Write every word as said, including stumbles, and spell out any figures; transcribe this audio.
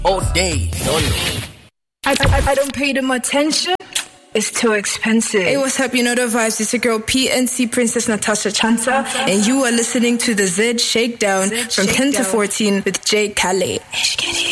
all day, don't know. I, I, I don't pay them attention. It's too expensive. Hey, what's up? You know the vibes. It's your girl P N C Princess Natasha Chanta, and you are listening to the Z Shakedown Z from Shakedown. ten to fourteen with Jay Kale.